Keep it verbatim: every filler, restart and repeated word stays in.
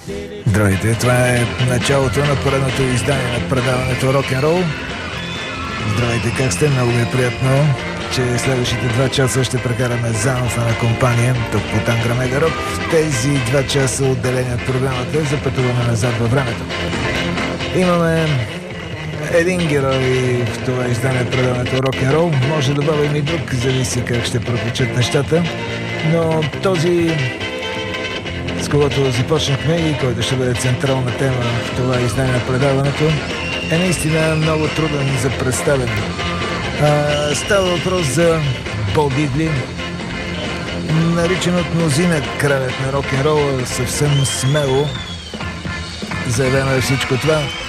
Здравейте, това е началото на поредното издание на предаването Рок-н-рол. Здравейте, как сте? Много ми е приятно, че следващите два часа ще прекараме заедно в една компания тук по Тангра Мега Рок. Тези два часа отделени от програмата за пътуване назад във времето. Имаме един герой в това издание предаването Рок-н-рол. Може да добавим и друг, зависи как ще протечат нещата. Но този, с когото започнахме и който ще бъде централна тема в това издание на предаването, е наистина много труден за представяне. А, става въпрос за Бо Дидли, наричан от мнозина кралят на рок-н-рола, съвсем смело заявено е всичко това.